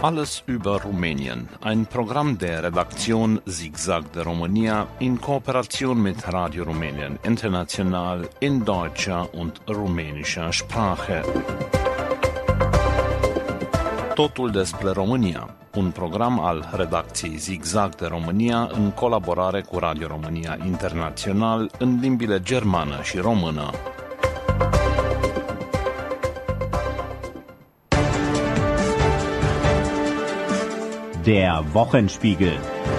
Alles über Rumänien. Ein Programm der Redaktion Zigzag de România in Kooperation mit Radio Rumänien International in deutscher und rumänischer Sprache. Totul despre România. Un program al redacției Zigzag de România în colaborare cu Radio România International în limbile germană și română. Der Wochenspiegel.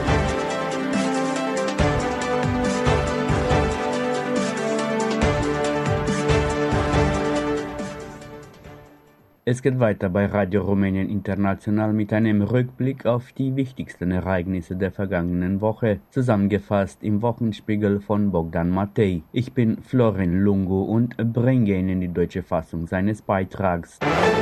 Es geht weiter bei Radio Rumänien International mit einem Rückblick auf die wichtigsten Ereignisse der vergangenen Woche, zusammengefasst im Wochenspiegel von Bogdan Matei. Ich bin Florin Lungu und bringe Ihnen die deutsche Fassung seines Beitrags.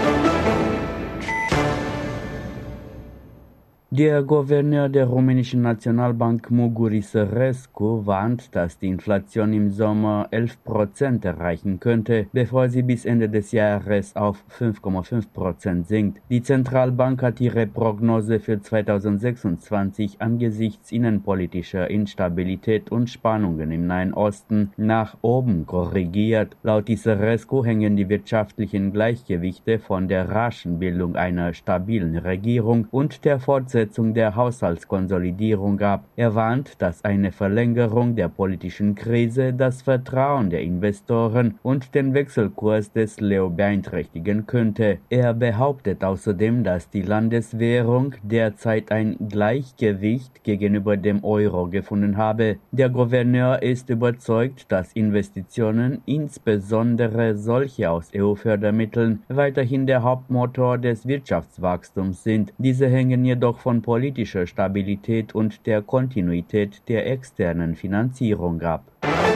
Der Gouverneur der rumänischen Nationalbank Muguri Sărescu warnt, dass die Inflation im Sommer 11% erreichen könnte, bevor sie bis Ende des Jahres auf 5,5% sinkt. Die Zentralbank hat ihre Prognose für 2026 angesichts innenpolitischer Instabilität und Spannungen im Nahen Osten nach oben korrigiert. Laut Sărescu hängen die wirtschaftlichen Gleichgewichte von der raschen Bildung einer stabilen Regierung und der Fortsetzung der Haushaltskonsolidierung ab. Er warnt, dass eine Verlängerung der politischen Krise das Vertrauen der Investoren und den Wechselkurs des Leu beeinträchtigen könnte. Er behauptet außerdem, dass die Landeswährung derzeit ein Gleichgewicht gegenüber dem Euro gefunden habe. Der Gouverneur ist überzeugt, dass Investitionen, insbesondere solche aus EU-Fördermitteln, weiterhin der Hauptmotor des Wirtschaftswachstums sind. Diese hängen jedoch von politischer Stabilität und der Kontinuität der externen Finanzierung ab.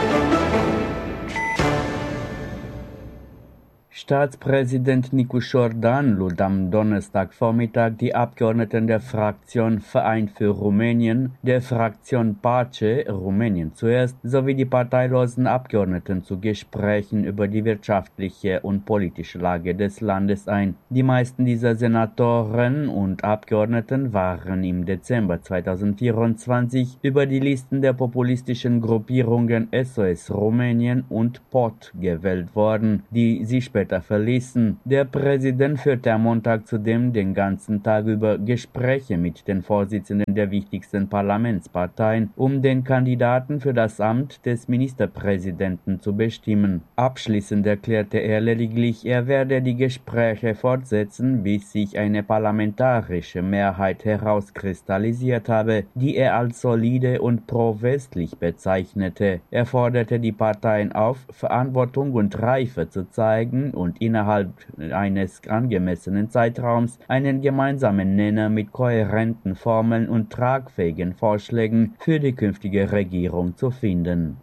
Staatspräsident Nicușor Dan lud am Donnerstagvormittag die Abgeordneten der Fraktion Verein für Rumänien, der Fraktion Pace, Rumänien zuerst, sowie die parteilosen Abgeordneten zu Gesprächen über die wirtschaftliche und politische Lage des Landes ein. Die meisten dieser Senatoren und Abgeordneten waren im Dezember 2024 über die Listen der populistischen Gruppierungen SOS Rumänien und POT gewählt worden, die sie später verließen. Der Präsident führte am Montag zudem den ganzen Tag über Gespräche mit den Vorsitzenden der wichtigsten Parlamentsparteien, um den Kandidaten für das Amt des Ministerpräsidenten zu bestimmen. Abschließend erklärte er lediglich, er werde die Gespräche fortsetzen, bis sich eine parlamentarische Mehrheit herauskristallisiert habe, die er als solide und pro-westlich bezeichnete. Er forderte die Parteien auf, Verantwortung und Reife zu zeigen und innerhalb eines angemessenen Zeitraums einen gemeinsamen Nenner mit kohärenten Formeln und tragfähigen Vorschlägen für die künftige Regierung zu finden.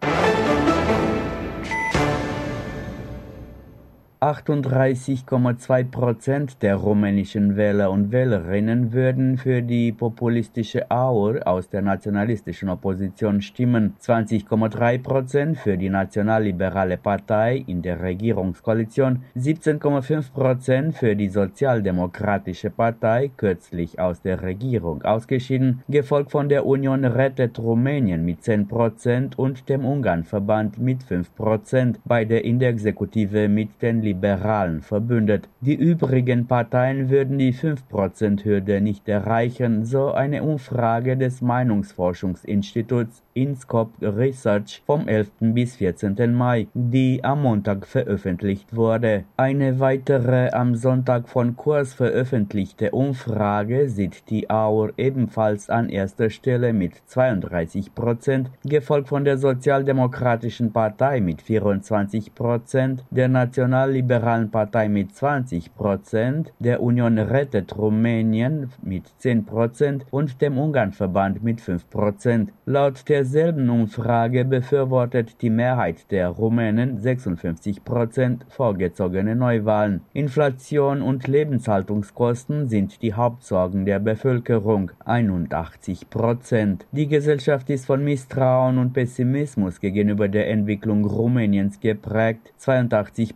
38,2% der rumänischen Wähler und Wählerinnen würden für die populistische AUR aus der nationalistischen Opposition stimmen, 20,3% für die nationalliberale Partei in der Regierungskoalition, 17,5% für die sozialdemokratische Partei, kürzlich aus der Regierung ausgeschieden, gefolgt von der Union Rettet Rumänien mit 10% und dem Ungarnverband mit 5%, beide in der Exekutive mit den Liberalen verbündet. Die übrigen Parteien würden die 5%-Hürde nicht erreichen, so eine Umfrage des Meinungsforschungsinstituts INSCOP Research vom 11. bis 14. Mai, die am Montag veröffentlicht wurde. Eine weitere am Sonntag von Kurs veröffentlichte Umfrage sieht die AUR ebenfalls an erster Stelle mit 32%, gefolgt von der Sozialdemokratischen Partei mit 24%, der Nationalliberalen Partei mit 20%, der Union Rettet Rumänien mit 10% und dem Ungarnverband mit 5%. Laut derselben Umfrage befürwortet die Mehrheit der Rumänen 56% vorgezogene Neuwahlen. Inflation und Lebenshaltungskosten sind die Hauptsorgen der Bevölkerung, 81%. Die Gesellschaft ist von Misstrauen und Pessimismus gegenüber der Entwicklung Rumäniens geprägt, 82%.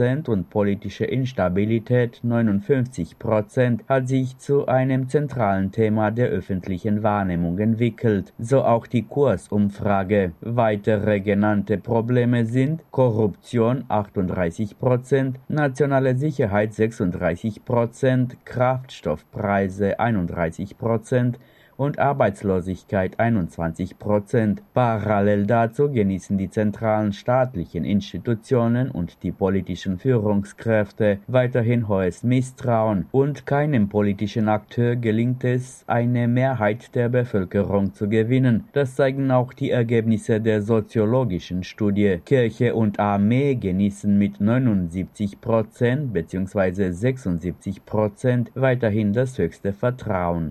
% und politische Instabilität 59% hat sich zu einem zentralen Thema der öffentlichen Wahrnehmung entwickelt. So auch die Kursumfrage. Weitere genannte Probleme sind Korruption 38%, nationale Sicherheit 36%, Kraftstoffpreise 31% und Arbeitslosigkeit 21%. Parallel dazu genießen die zentralen staatlichen Institutionen und die politischen Führungskräfte weiterhin hohes Misstrauen und keinem politischen Akteur gelingt es, eine Mehrheit der Bevölkerung zu gewinnen. Das zeigen auch die Ergebnisse der soziologischen Studie. Kirche und Armee genießen mit 79% bzw. 76% weiterhin das höchste Vertrauen.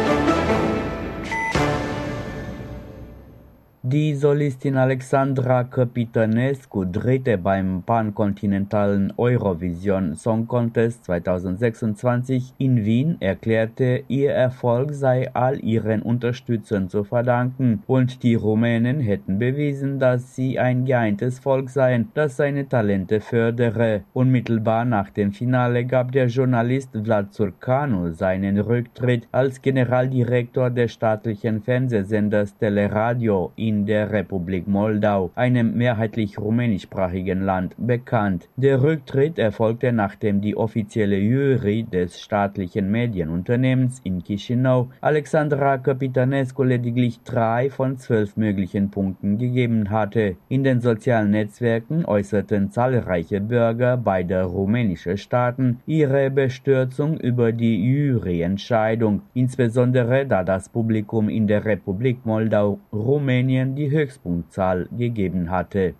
Die Solistin Alexandra Capitanescu drehte beim pankontinentalen Eurovision Song Contest 2026 in Wien, erklärte, ihr Erfolg sei all ihren Unterstützern zu verdanken und die Rumänen hätten bewiesen, dass sie ein geeintes Volk seien, das seine Talente fördere. Unmittelbar nach dem Finale gab der Journalist Vlad Țurcanu seinen Rücktritt als Generaldirektor des staatlichen Fernsehsenders Teleradio in der Republik Moldau, einem mehrheitlich rumänischsprachigen Land, bekannt. Der Rücktritt erfolgte, nachdem die offizielle Jury des staatlichen Medienunternehmens in Chișinău Alexandra Capitanescu lediglich 3 von 12 möglichen Punkten gegeben hatte. In den sozialen Netzwerken äußerten zahlreiche Bürger beider rumänischer Staaten ihre Bestürzung über die Juryentscheidung, insbesondere da das Publikum in der Republik Moldau Rumänien die Höchstpunktzahl gegeben hatte.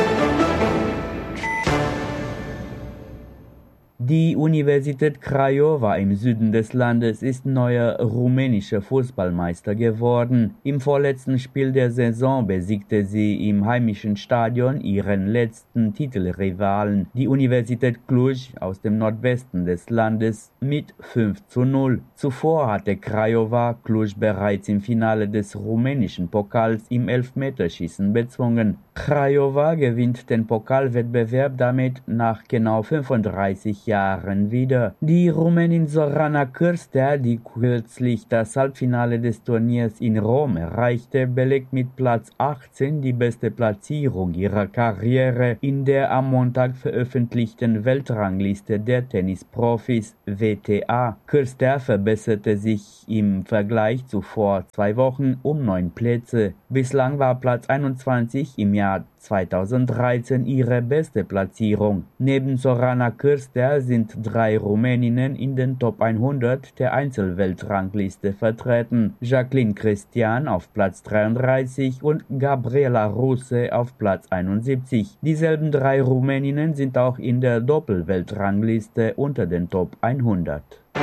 Die Universität Craiova im Süden des Landes ist neuer rumänischer Fußballmeister geworden. Im vorletzten Spiel der Saison besiegte sie im heimischen Stadion ihren letzten Titelrivalen, die Universität Cluj aus dem Nordwesten des Landes, mit 5:0. Zuvor hatte Craiova Cluj bereits im Finale des rumänischen Pokals im Elfmeterschießen bezwungen. Craiova gewinnt den Pokalwettbewerb damit nach genau 35 Jahren wieder. Die Rumänin Zorana Cârstea, die kürzlich das Halbfinale des Turniers in Rom erreichte, belegt mit Platz 18 die beste Platzierung ihrer Karriere in der am Montag veröffentlichten Weltrangliste der Tennisprofis WTA. Cârstea verbesserte sich im Vergleich zu vor 2 Wochen um 9 Plätze. Bislang war Platz 21 im Jahr 2013 ihre beste Platzierung. Neben Zorana Cârstea sind 3 Rumäninnen in den Top 100 der Einzelweltrangliste vertreten. Jacqueline Cristian auf Platz 33 und Gabriela Ruse auf Platz 71. Dieselben 3 Rumäninnen sind auch in der Doppelweltrangliste unter den Top 100.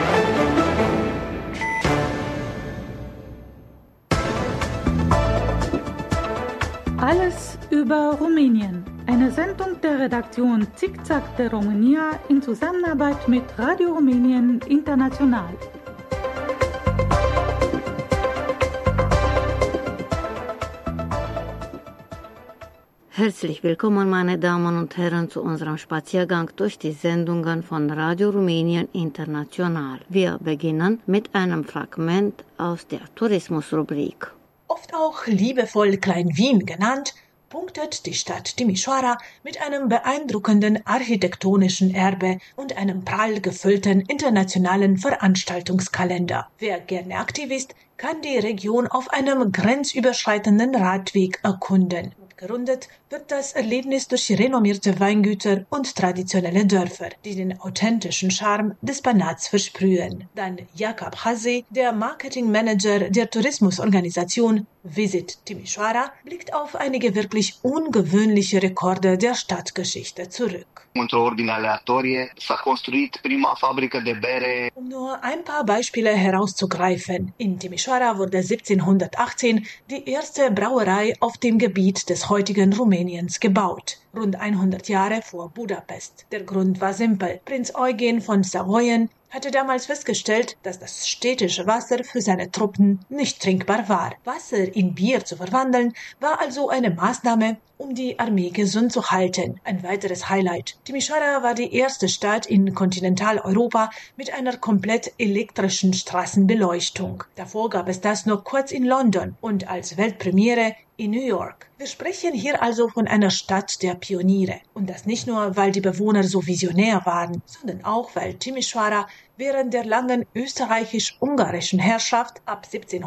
Alles über Rumänien. Eine Sendung der Redaktion Zigzag de România in Zusammenarbeit mit Radio Rumänien International. Herzlich willkommen, meine Damen und Herren, zu unserem Spaziergang durch die Sendungen von Radio Rumänien International. Wir beginnen mit einem Fragment aus der Tourismusrubrik. Oft auch liebevoll Klein-Wien genannt, punktet die Stadt Timișoara mit einem beeindruckenden architektonischen Erbe und einem prall gefüllten internationalen Veranstaltungskalender. Wer gerne aktiv ist, kann die Region auf einem grenzüberschreitenden Radweg erkunden. Gerundet wird das Erlebnis durch renommierte Weingüter und traditionelle Dörfer, die den authentischen Charme des Banats versprühen. Dann Jakab Hase, der Marketingmanager der Tourismusorganisation Visit Timișoara, blickt auf einige wirklich ungewöhnliche Rekorde der Stadtgeschichte zurück. Într-o ordine aleatorie s-a construit prima fabrică de bere. Um nur ein paar Beispiele herauszugreifen. In Timișoara wurde 1718 die erste Brauerei auf dem Gebiet des heutigen Rumäniens gebaut. Rund 100 Jahre vor Budapest. Der Grund war simpel. Prinz Eugen von Savoyen hatte damals festgestellt, dass das städtische Wasser für seine Truppen nicht trinkbar war. Wasser in Bier zu verwandeln, war also eine Maßnahme, um die Armee gesund zu halten. Ein weiteres Highlight. Timișoara war die erste Stadt in Kontinentaleuropa mit einer komplett elektrischen Straßenbeleuchtung. Davor gab es das nur kurz in London und als Weltpremiere in New York. Wir sprechen hier also von einer Stadt der Pioniere. Und das nicht nur, weil die Bewohner so visionär waren, sondern auch, weil Timișoara während der langen österreichisch-ungarischen Herrschaft ab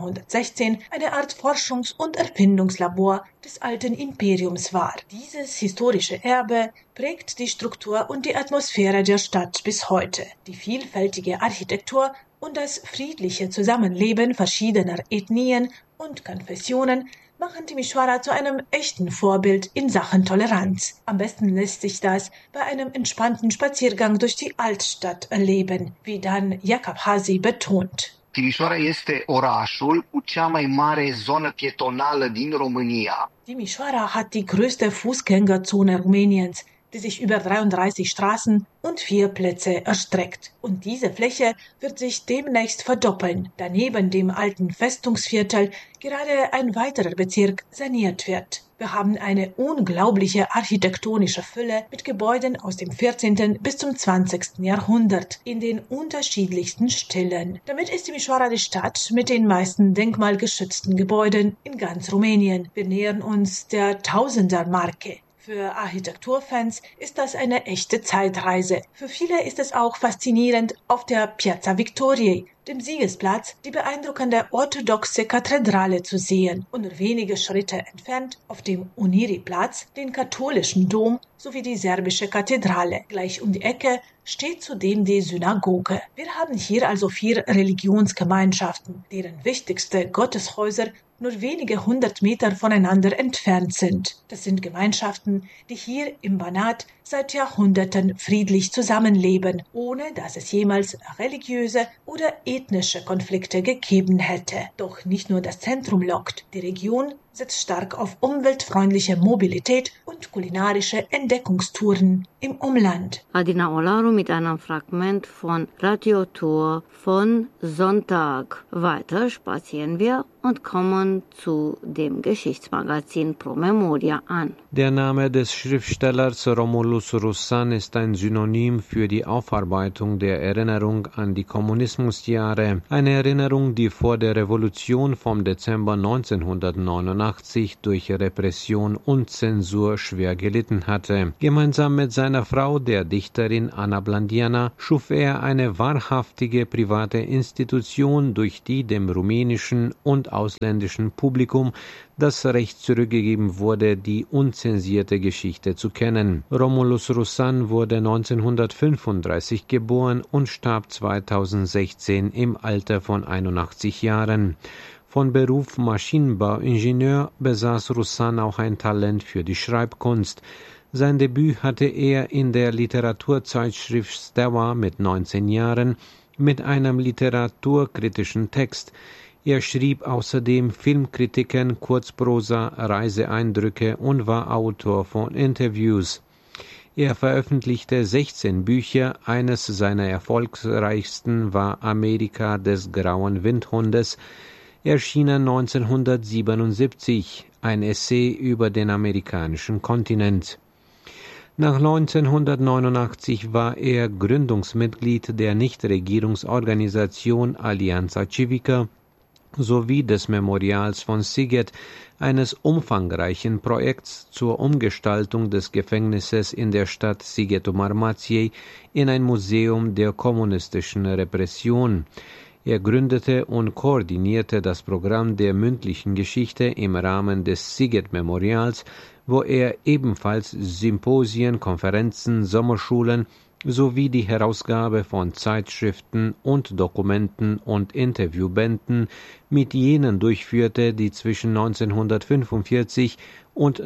1716 eine Art Forschungs- und Erfindungslabor des alten Imperiums war. Dieses historische Erbe prägt die Struktur und die Atmosphäre der Stadt bis heute. Die vielfältige Architektur und das friedliche Zusammenleben verschiedener Ethnien und Konfessionen machen Timișoara zu einem echten Vorbild in Sachen Toleranz. Am besten lässt sich das bei einem entspannten Spaziergang durch die Altstadt erleben, wie dann Jakob Hasi betont. Timișoara este orașul cu cea mai mare zonă pietonală din România. Timișoara hat die größte Fußgängerzone Rumäniens, die sich über 33 Straßen und 4 Plätze erstreckt. Und diese Fläche wird sich demnächst verdoppeln, da neben dem alten Festungsviertel gerade ein weiterer Bezirk saniert wird. Wir haben eine unglaubliche architektonische Fülle mit Gebäuden aus dem 14. bis zum 20. Jahrhundert in den unterschiedlichsten Stilen. Damit ist Timișoara die Stadt mit den meisten denkmalgeschützten Gebäuden in ganz Rumänien. Wir nähern uns der Tausender-Marke. Für Architekturfans ist das eine echte Zeitreise. Für viele ist es auch faszinierend, auf der Piazza Victoriei, dem Siegesplatz, die beeindruckende orthodoxe Kathedrale zu sehen und nur wenige Schritte entfernt auf dem Unirii-Platz den katholischen Dom sowie die serbische Kathedrale. Gleich um die Ecke steht zudem die Synagoge. Wir haben hier also 4 Religionsgemeinschaften, deren wichtigste Gotteshäuser nur wenige 100 Meter voneinander entfernt sind. Das sind Gemeinschaften, die hier im Banat seit Jahrhunderten friedlich zusammenleben, ohne dass es jemals religiöse oder ethnische Konflikte gegeben hätte. Doch nicht nur das Zentrum lockt. Die Region setzt stark auf umweltfreundliche Mobilität und kulinarische Entdeckungstouren im Umland. Adina Olaru mit einem Fragment von Radiotour von Sonntag. Weiter spazieren wir und kommen zu dem Geschichtsmagazin Pro Memoria an. Der Name des Schriftstellers Romulus Roussan ist ein Synonym für die Aufarbeitung der Erinnerung an die Kommunismusjahre. Eine Erinnerung, die vor der Revolution vom Dezember 1989 durch Repression und Zensur schwer gelitten hatte. Gemeinsam mit seiner Frau, der Dichterin Anna Blandiana, schuf er eine wahrhaftige private Institution, durch die dem rumänischen und ausländischen Publikum das Recht zurückgegeben wurde, die unzensierte Geschichte zu kennen. Romulus Roussan wurde 1935 geboren und starb 2016 im Alter von 81 Jahren. Von Beruf Maschinenbauingenieur besaß Roussan auch ein Talent für die Schreibkunst. Sein Debüt hatte er in der Literaturzeitschrift Steaua mit 19 Jahren mit einem literaturkritischen Text. Er schrieb außerdem Filmkritiken, Kurzprosa, Reiseeindrücke und war Autor von Interviews. Er veröffentlichte 16 Bücher, eines seiner erfolgreichsten war Amerika des grauen Windhundes, erschienen 1977, ein Essay über den amerikanischen Kontinent. Nach 1989 war er Gründungsmitglied der Nichtregierungsorganisation Alianța Civică sowie des Memorials von Sighet, eines umfangreichen Projekts zur Umgestaltung des Gefängnisses in der Stadt Sighetul Marmației in ein Museum der kommunistischen Repression. Er gründete und koordinierte das Programm der mündlichen Geschichte im Rahmen des Sighet-Memorials, wo er ebenfalls Symposien, Konferenzen, Sommerschulen sowie die Herausgabe von Zeitschriften und Dokumenten und Interviewbänden mit jenen durchführte, die zwischen 1945 und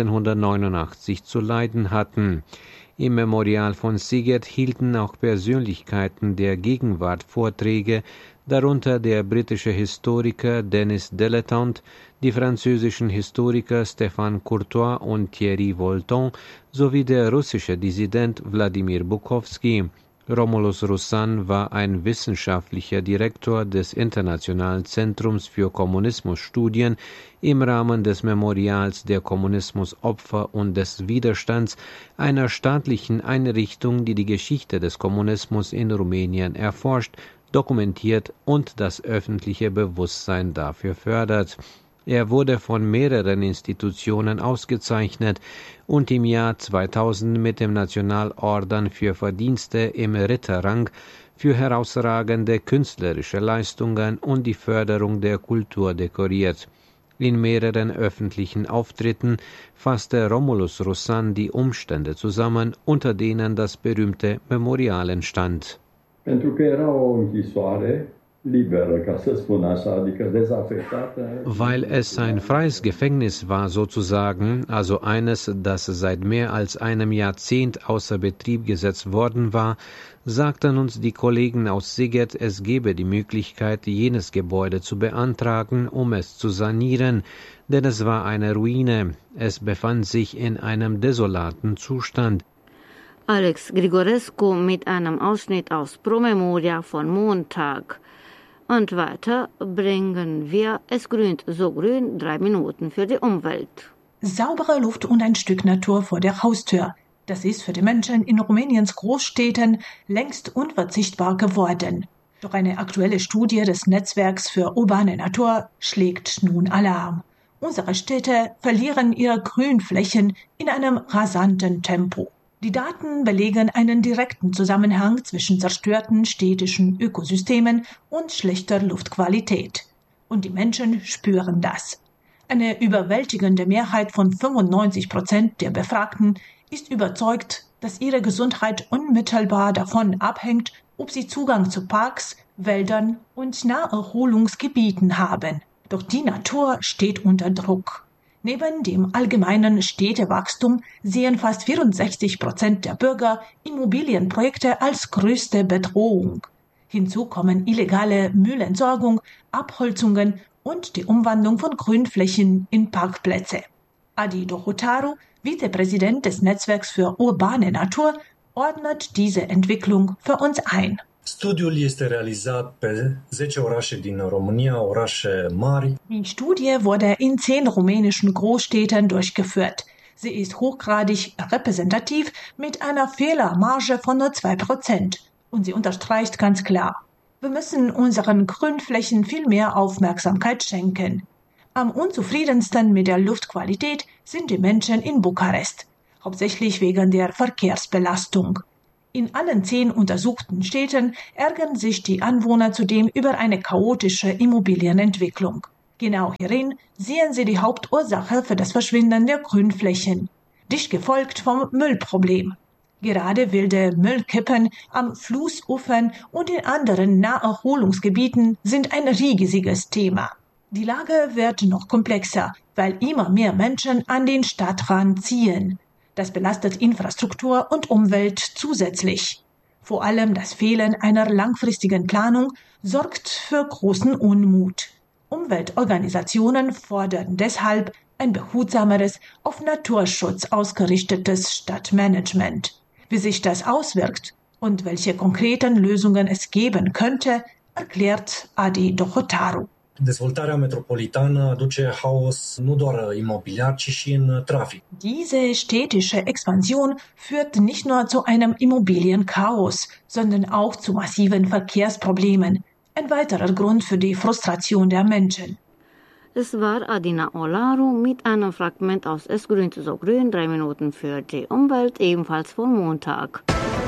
1989 zu leiden hatten. Im Memorial von Sighet hielten auch Persönlichkeiten der Gegenwart Vorträge, darunter der britische Historiker Denis Dilettant, die französischen Historiker Stéphane Courtois und Thierry Volton sowie der russische Dissident Wladimir Bukovsky. Romulus Russan war ein wissenschaftlicher Direktor des Internationalen Zentrums für Kommunismusstudien im Rahmen des Memorials der Kommunismusopfer und des Widerstands, einer staatlichen Einrichtung, die die Geschichte des Kommunismus in Rumänien erforscht, dokumentiert und das öffentliche Bewusstsein dafür fördert. Er wurde von mehreren Institutionen ausgezeichnet und im Jahr 2000 mit dem Nationalorden für Verdienste im Ritterrang für herausragende künstlerische Leistungen und die Förderung der Kultur dekoriert. In mehreren öffentlichen Auftritten fasste Romulus Russan die Umstände zusammen, unter denen das berühmte Memorial entstand. Weil es ein freies Gefängnis war sozusagen, also eines, das seit mehr als einem Jahrzehnt außer Betrieb gesetzt worden war, sagten uns die Kollegen aus Szeged, es gebe die Möglichkeit, jenes Gebäude zu beantragen, um es zu sanieren, denn es war eine Ruine, es befand sich in einem desolaten Zustand. Alex Grigorescu mit einem Ausschnitt aus Promemoria von Montag. Und weiter bringen wir Es grünt so grün, 3 Minuten für die Umwelt. Saubere Luft und ein Stück Natur vor der Haustür. Das ist für die Menschen in Rumäniens Großstädten längst unverzichtbar geworden. Doch eine aktuelle Studie des Netzwerks für urbane Natur schlägt nun Alarm. Unsere Städte verlieren ihre Grünflächen in einem rasanten Tempo. Die Daten belegen einen direkten Zusammenhang zwischen zerstörten städtischen Ökosystemen und schlechter Luftqualität. Und die Menschen spüren das. Eine überwältigende Mehrheit von 95% der Befragten ist überzeugt, dass ihre Gesundheit unmittelbar davon abhängt, ob sie Zugang zu Parks, Wäldern und Naherholungsgebieten haben. Doch die Natur steht unter Druck. Neben dem allgemeinen Städtewachstum sehen fast 64% der Bürger Immobilienprojekte als größte Bedrohung. Hinzu kommen illegale Müllentsorgung, Abholzungen und die Umwandlung von Grünflächen in Parkplätze. Adi Dohotaru, Vizepräsident des Netzwerks für urbane Natur, ordnet diese Entwicklung für uns ein. Studiul este realizat pe 10 orașe din România, orașe mari. Die Studie wurde in 10 rumänischen Großstädten durchgeführt. Sie ist hochgradig repräsentativ mit einer Fehlermarge von nur 2%. Und sie unterstreicht ganz klar, wir müssen unseren Grünflächen viel mehr Aufmerksamkeit schenken. Am unzufriedensten mit der Luftqualität sind die Menschen in Bukarest, hauptsächlich wegen der Verkehrsbelastung. In allen 10 untersuchten Städten ärgern sich die Anwohner zudem über eine chaotische Immobilienentwicklung. Genau hierin sehen sie die Hauptursache für das Verschwinden der Grünflächen, dicht gefolgt vom Müllproblem. Gerade wilde Müllkippen am Flussufern und in anderen Naherholungsgebieten sind ein riesiges Thema. Die Lage wird noch komplexer, weil immer mehr Menschen an den Stadtrand ziehen. Das belastet Infrastruktur und Umwelt zusätzlich. Vor allem das Fehlen einer langfristigen Planung sorgt für großen Unmut. Umweltorganisationen fordern deshalb ein behutsameres, auf Naturschutz ausgerichtetes Stadtmanagement. Wie sich das auswirkt und welche konkreten Lösungen es geben könnte, erklärt Adi Dohotaru. Dezvoltarea metropolitană aduce haos nu doar imobiliar, ci și în trafic. Diese städtische Expansion führt nicht nur zu einem Immobilienchaos, sondern auch zu massiven Verkehrsproblemen. Ein weiterer Grund für die Frustration der Menschen. Es war Adina Olaru mit einem Fragment aus Es grünt so grün, 3 Minuten für die Umwelt, ebenfalls von Montag.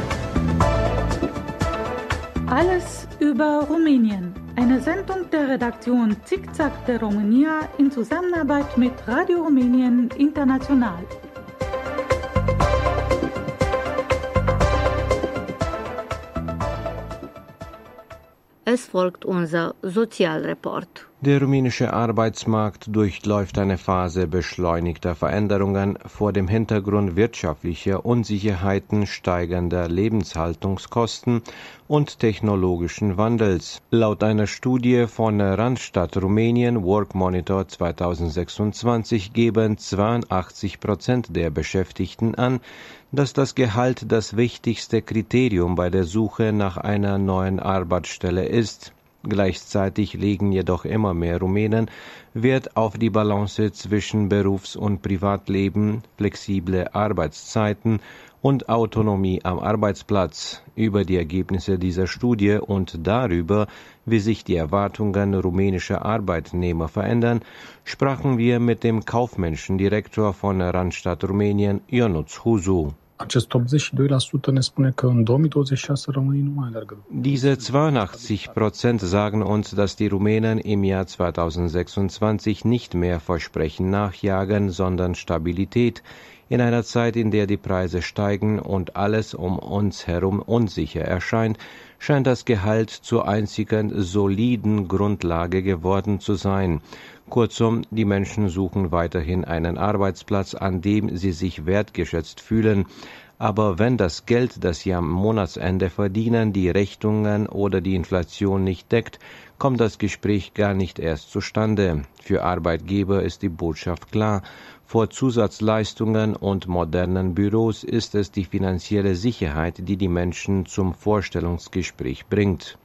Alles über Rumänien. Eine Sendung der Redaktion Zickzack de România in Zusammenarbeit mit Radio Rumänien International. Es folgt unser Sozialreport. Der rumänische Arbeitsmarkt durchläuft eine Phase beschleunigter Veränderungen vor dem Hintergrund wirtschaftlicher Unsicherheiten, steigender Lebenshaltungskosten und technologischen Wandels. Laut einer Studie von Randstad Rumänien Work Monitor 2026 geben 82% der Beschäftigten an, dass das Gehalt das wichtigste Kriterium bei der Suche nach einer neuen Arbeitsstelle ist. Gleichzeitig legen jedoch immer mehr Rumänen Wert auf die Balance zwischen Berufs- und Privatleben, flexible Arbeitszeiten und Autonomie am Arbeitsplatz. Über die Ergebnisse dieser Studie und darüber, wie sich die Erwartungen rumänischer Arbeitnehmer verändern, sprachen wir mit dem kaufmännischen Direktor von Randstad Rumänien, Ionuț Husu. Acest 82% ne spune că în 2026 românii nu mai alergă. Diese 82% sagen uns, dass die Rumänen im Jahr 2026 nicht mehr Versprechen nachjagen, sondern Stabilität. In einer Zeit, in der die Preise steigen und alles um uns herum unsicher erscheint, scheint das Gehalt zur einzigen soliden Grundlage geworden zu sein. Kurzum, die Menschen suchen weiterhin einen Arbeitsplatz, an dem sie sich wertgeschätzt fühlen. Aber wenn das Geld, das sie am Monatsende verdienen, die Rechnungen oder die Inflation nicht deckt, kommt das Gespräch gar nicht erst zustande. Für Arbeitgeber ist die Botschaft klar. Vor Zusatzleistungen und modernen Büros ist es die finanzielle Sicherheit, die die Menschen zum Vorstellungsgespräch bringt.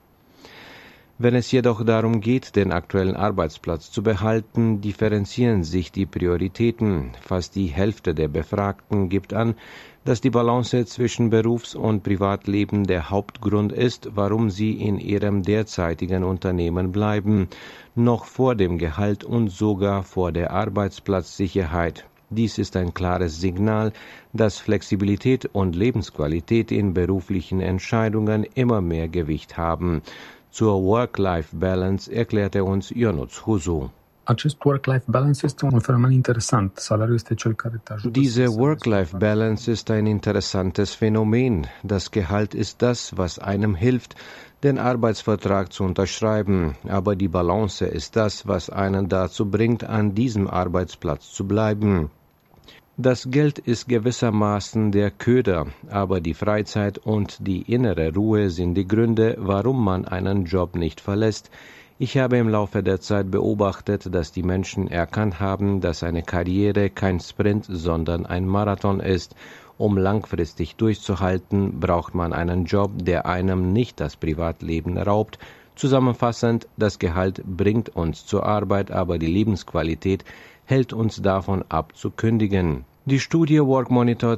Wenn es jedoch darum geht, den aktuellen Arbeitsplatz zu behalten, differenzieren sich die Prioritäten. Fast die Hälfte der Befragten gibt an, dass die Balance zwischen Berufs- und Privatleben der Hauptgrund ist, warum sie in ihrem derzeitigen Unternehmen bleiben, noch vor dem Gehalt und sogar vor der Arbeitsplatzsicherheit. Dies ist ein klares Signal, dass Flexibilität und Lebensqualität in beruflichen Entscheidungen immer mehr Gewicht haben. Zur Work-Life-Balance erklärte uns Ionuț Husu. Acest work-life-balance este un fenomen interesant. Salariul este cel care te ajută. Diese Work-Life-Balance ist ein interessantes Phänomen. Das Gehalt ist das, was einem hilft, den Arbeitsvertrag zu unterschreiben. Aber die Balance ist das, was einen dazu bringt, an diesem Arbeitsplatz zu bleiben. Das Geld ist gewissermaßen der Köder, aber die Freizeit und die innere Ruhe sind die Gründe, warum man einen Job nicht verlässt. Ich habe im Laufe der Zeit beobachtet, dass die Menschen erkannt haben, dass eine Karriere kein Sprint, sondern ein Marathon ist. Um langfristig durchzuhalten, braucht man einen Job, der einem nicht das Privatleben raubt. Zusammenfassend, das Gehalt bringt uns zur Arbeit, aber die Lebensqualität hält uns davon ab zu kündigen. Die Studie Work Monitor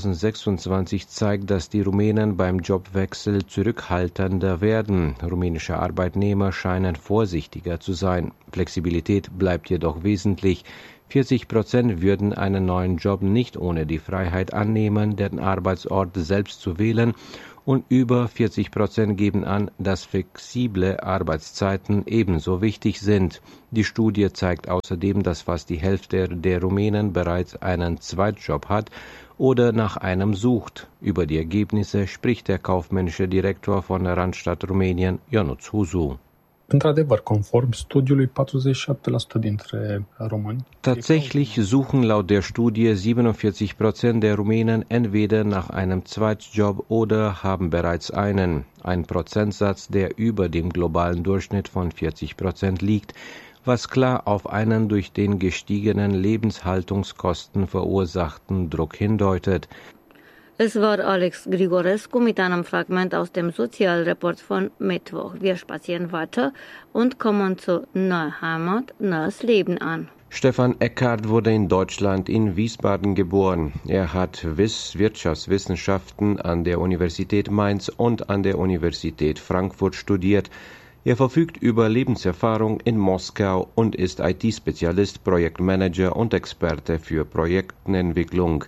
2026 zeigt, dass die Rumänen beim Jobwechsel zurückhaltender werden. Rumänische Arbeitnehmer scheinen vorsichtiger zu sein. Flexibilität bleibt jedoch wesentlich. 40% würden einen neuen Job nicht ohne die Freiheit annehmen, den Arbeitsort selbst zu wählen, und über 40% geben an, dass flexible Arbeitszeiten ebenso wichtig sind. Die Studie zeigt außerdem, dass fast die Hälfte der Rumänen bereits einen Zweitjob hat oder nach einem sucht. Über die Ergebnisse spricht der kaufmännische Direktor von Randstad Rumänien, Ionuț Husu. Într-adevăr, conform studiului, 47% dintre români. Tatsächlich suchen laut der Studie 47% der Rumänen entweder nach einem Zweitjob oder haben bereits einen. Ein Prozentsatz, der über dem globalen Durchschnitt von 40% liegt, was klar auf einen durch den gestiegenen Lebenshaltungskosten verursachten Druck hindeutet. Es war Alex Grigorescu mit einem Fragment aus dem Sozialreport von Mittwoch. Wir spazieren weiter und kommen zu Neue Heimat, neues Leben an. Stefan Eckhardt wurde in Deutschland in Wiesbaden geboren. Er hat Wirtschaftswissenschaften an der Universität Mainz und an der Universität Frankfurt studiert. Er verfügt über Lebenserfahrung in Moskau und ist IT-Spezialist, Projektmanager und Experte für Projektentwicklung.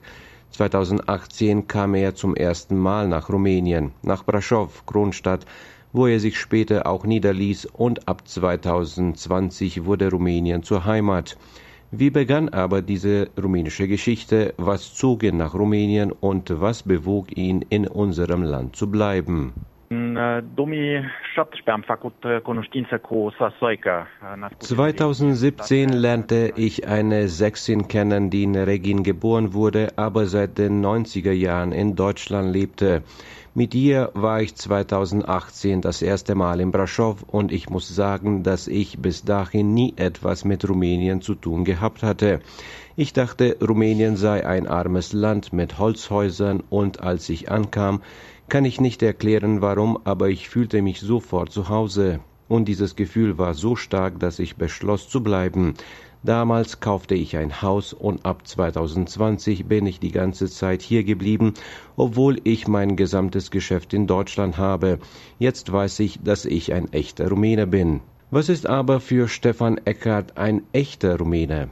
2018 kam er zum ersten Mal nach Rumänien, nach Brașov, Kronstadt, wo er sich später auch niederließ, und ab 2020 wurde Rumänien zur Heimat. Wie begann aber diese rumänische Geschichte? Was zog ihn nach Rumänien und was bewog ihn, in unserem Land zu bleiben? 2017 lernte ich eine Sächsin kennen, die in Reghin geboren wurde, aber seit den 90er Jahren in Deutschland lebte. Mit ihr war ich 2018 das erste Mal in Brașov und ich muss sagen, dass ich bis dahin nie etwas mit Rumänien zu tun gehabt hatte. Ich dachte, Rumänien sei ein armes Land mit Holzhäusern und als ich ankam, kann ich nicht erklären warum, aber ich fühlte mich sofort zu Hause. Und dieses Gefühl war so stark, dass ich beschloss zu bleiben. Damals kaufte ich ein Haus und ab 2020 bin ich die ganze Zeit hier geblieben, obwohl ich mein gesamtes Geschäft in Deutschland habe. Jetzt weiß ich, dass ich ein echter Rumäne bin. Was ist aber für Stefan Eckert ein echter Rumäne?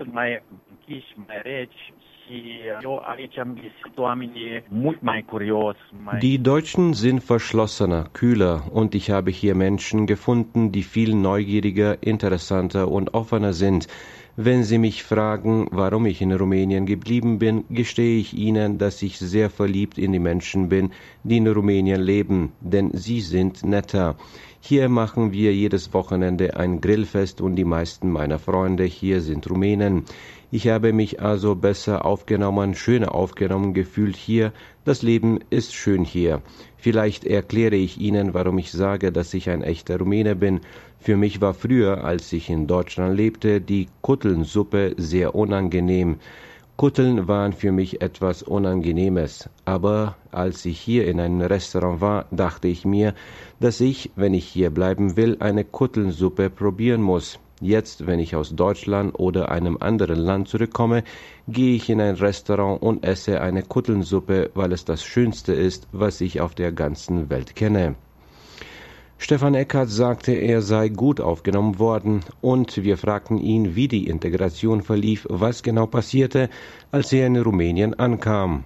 Die Deutschen sind verschlossener, kühler und ich habe hier Menschen gefunden, die viel neugieriger, interessanter und offener sind. Wenn Sie mich fragen, warum ich in Rumänien geblieben bin, gestehe ich Ihnen, dass ich sehr verliebt in die Menschen bin, die in Rumänien leben, denn sie sind netter. Hier machen wir jedes Wochenende ein Grillfest und die meisten meiner Freunde hier sind Rumänen. Ich habe mich also besser aufgenommen, schöner aufgenommen gefühlt hier. Das Leben ist schön hier. Vielleicht erkläre ich Ihnen, warum ich sage, dass ich ein echter Rumäne bin. Für mich war früher, als ich in Deutschland lebte, die Kuttelnsuppe sehr unangenehm. Kutteln waren für mich etwas Unangenehmes. Aber als ich hier in einem Restaurant war, dachte ich mir, dass ich, wenn ich hier bleiben will, eine Kuttelnsuppe probieren muss. Jetzt, wenn ich aus Deutschland oder einem anderen Land zurückkomme, gehe ich in ein Restaurant und esse eine Kuttelnsuppe, weil es das Schönste ist, was ich auf der ganzen Welt kenne. Stefan Eckert sagte, er sei gut aufgenommen worden und wir fragten ihn, wie die Integration verlief, was genau passierte, als er in Rumänien ankam.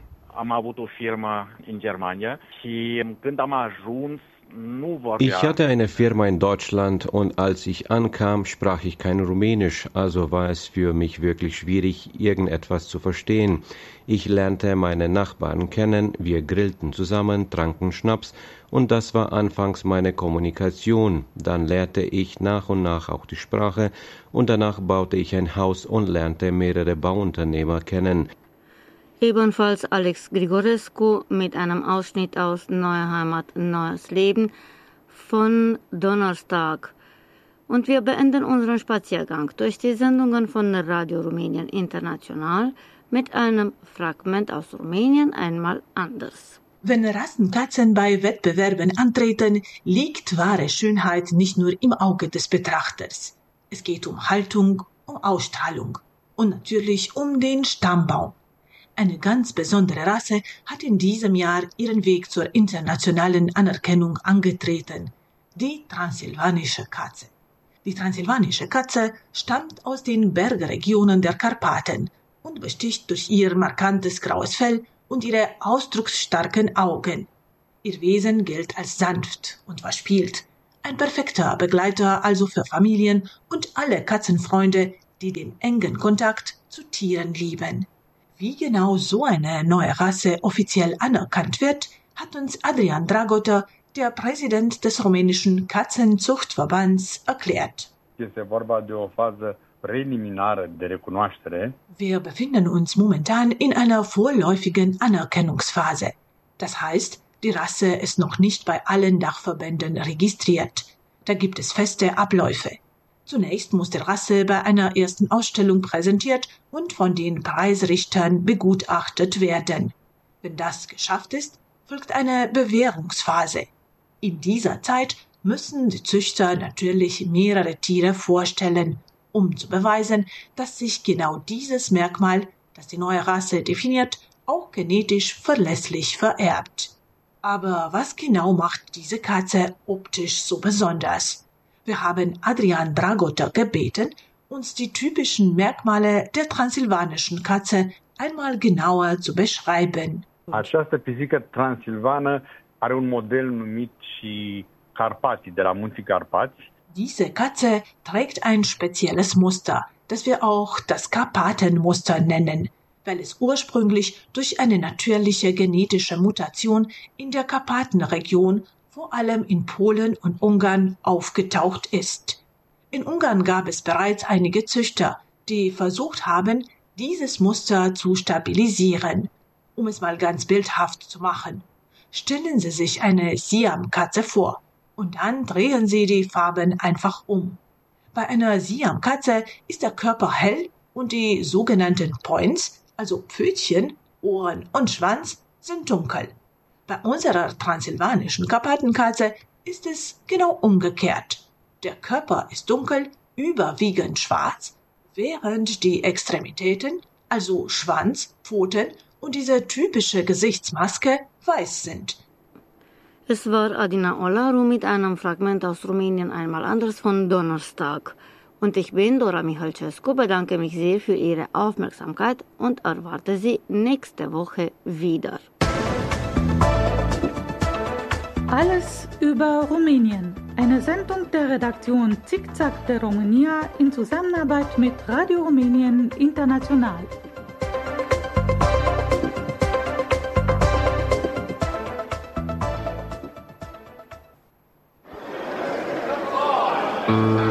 Ich hatte eine Firma in Deutschland und als ich ankam, sprach ich kein Rumänisch, also war es für mich wirklich schwierig, irgendetwas zu verstehen. Ich lernte meine Nachbarn kennen, wir grillten zusammen, tranken Schnaps und das war anfangs meine Kommunikation. Dann lernte ich nach und nach auch die Sprache und danach baute ich ein Haus und lernte mehrere Bauunternehmer kennen. Ebenfalls Alex Grigorescu mit einem Ausschnitt aus Neue Heimat, Neues Leben von Donnerstag. Und wir beenden unseren Spaziergang durch die Sendungen von Radio Rumänien International mit einem Fragment aus Rumänien einmal anders. Wenn Rassenkatzen bei Wettbewerben antreten, liegt wahre Schönheit nicht nur im Auge des Betrachters. Es geht um Haltung, um Ausstrahlung und natürlich um den Stammbaum. Eine ganz besondere Rasse hat in diesem Jahr ihren Weg zur internationalen Anerkennung angetreten, die transsilvanische Katze. Die transsilvanische Katze stammt aus den Bergregionen der Karpaten und besticht durch ihr markantes graues Fell und ihre ausdrucksstarken Augen. Ihr Wesen gilt als sanft und verspielt, ein perfekter Begleiter also für Familien und alle Katzenfreunde, die den engen Kontakt zu Tieren lieben. Wie genau so eine neue Rasse offiziell anerkannt wird, hat uns Adrian Dragotă, der Präsident des rumänischen Katzenzuchtverbands, erklärt. Wir befinden uns momentan in einer vorläufigen Anerkennungsphase. Das heißt, die Rasse ist noch nicht bei allen Dachverbänden registriert. Da gibt es feste Abläufe. Zunächst muss die Rasse bei einer ersten Ausstellung präsentiert und von den Preisrichtern begutachtet werden. Wenn das geschafft ist, folgt eine Bewährungsphase. In dieser Zeit müssen die Züchter natürlich mehrere Tiere vorstellen, um zu beweisen, dass sich genau dieses Merkmal, das die neue Rasse definiert, auch genetisch verlässlich vererbt. Aber was genau macht diese Katze optisch so besonders? Wir haben Adrian Dragotă gebeten, uns die typischen Merkmale der transsilvanischen Katze einmal genauer zu beschreiben. Această pisică transilvană are un model numit și Carpații, de la Munții Carpați. Diese Katze trägt ein spezielles Muster, das wir auch das Karpatenmuster nennen, weil es ursprünglich durch eine natürliche genetische Mutation in der Karpatenregion vor allem in Polen und Ungarn aufgetaucht ist. In Ungarn gab es bereits einige Züchter, die versucht haben, dieses Muster zu stabilisieren. Um es mal ganz bildhaft zu machen. Stellen Sie sich eine Siamkatze vor und dann drehen Sie die Farben einfach um. Bei einer Siamkatze ist der Körper hell und die sogenannten Points, also Pfötchen, Ohren und Schwanz, sind dunkel. Bei unserer transsilvanischen Karpatenkatze ist es genau umgekehrt. Der Körper ist dunkel, überwiegend schwarz, während die Extremitäten, also Schwanz, Pfoten und diese typische Gesichtsmaske weiß sind. Es war Adina Olaru mit einem Fragment aus Rumänien einmal anders von Donnerstag. Und ich bin Dora Michalcescu, bedanke mich sehr für Ihre Aufmerksamkeit und erwarte Sie nächste Woche wieder. Alles über Rumänien. Eine Sendung der Redaktion Zickzack de România in Zusammenarbeit mit Radio Rumänien International. Mm-hmm.